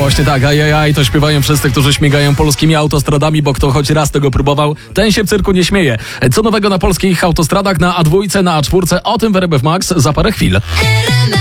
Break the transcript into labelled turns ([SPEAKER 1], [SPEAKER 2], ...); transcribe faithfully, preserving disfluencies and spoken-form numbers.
[SPEAKER 1] właśnie tak, ajajaj, to śpiewają wszyscy, którzy śmigają polskimi autostradami, bo kto choć raz tego próbował, ten się w cyrku nie śmieje. Co nowego na polskich autostradach, na A dwa, na A cztery, o tym w R M F Max za parę chwil.